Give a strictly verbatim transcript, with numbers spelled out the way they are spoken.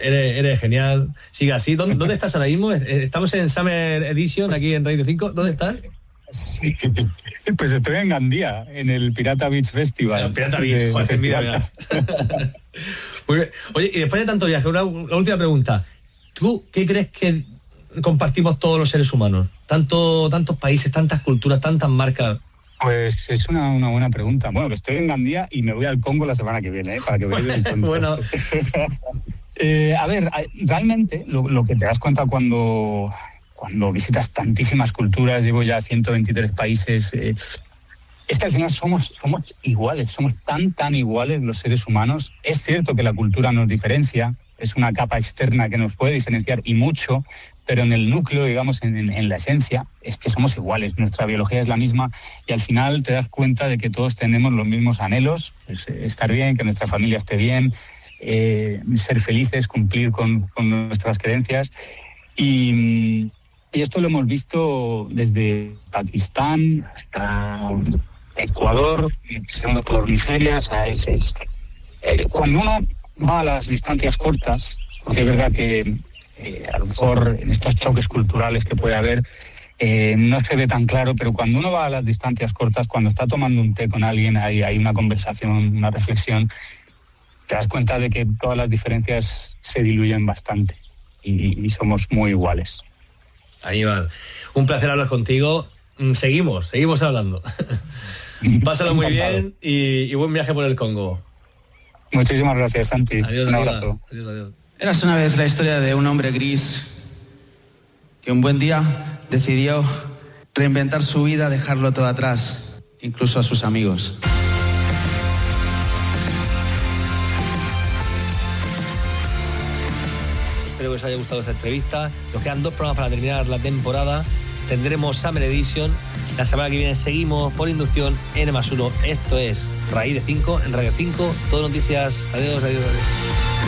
Eres, eres genial. Sigue así. ¿Dónde, ¿Dónde estás ahora mismo? Estamos en Summer Edition, aquí en Raíz de cinco. ¿Dónde estás? Sí, pues estoy en Gandía, en el Pirata Beach Festival. El Pirata Beach, joder, mira, Muy bien. Oye, y después de tanto viaje, una, una última pregunta. ¿Tú qué crees que compartimos todos los seres humanos? Tanto, tantos países, tantas culturas, tantas marcas. Pues es una, una buena pregunta. Bueno, que estoy en Gandía y me voy al Congo la semana que viene, ¿eh? Para que veáis el contexto. Bueno. eh, a ver, realmente lo, lo que te das cuenta cuando, cuando visitas tantísimas culturas, llevo ya ciento veintitrés países, eh, es que al final somos, somos iguales, somos tan, tan iguales los seres humanos. Es cierto que la cultura nos diferencia, es una capa externa que nos puede diferenciar y mucho, pero en el núcleo, digamos, en, en, en la esencia, es que somos iguales, nuestra biología es la misma y al final te das cuenta de que todos tenemos los mismos anhelos, pues, estar bien, que nuestra familia esté bien, eh, ser felices, cumplir con, con nuestras creencias. Y, y esto lo hemos visto desde Pakistán hasta Ecuador, pasando por Nigeria. O sea, es, es, eh, cuando uno va a las distancias cortas, porque es verdad que Eh, a lo mejor en estos choques culturales que puede haber eh, no se ve tan claro, pero cuando uno va a las distancias cortas, cuando está tomando un té con alguien, hay, hay una conversación, una reflexión, te das cuenta de que todas las diferencias se diluyen bastante y, y somos muy iguales. Aníbal, un placer hablar contigo. Seguimos, seguimos hablando. Pásalo muy bien y, y buen viaje por el Congo. Muchísimas gracias, Santi. Adiós, un Aníbal. abrazo. Adiós, adiós. Érase una vez la historia de un hombre gris que un buen día decidió reinventar su vida, dejarlo todo atrás, incluso a sus amigos. Espero que os haya gustado esta entrevista. Nos quedan dos programas para terminar la temporada. Tendremos Summer Edition. La semana que viene seguimos por inducción N más uno. Esto es Raíz de cinco, en Radio cinco. Todo noticias. Adiós, adiós, adiós.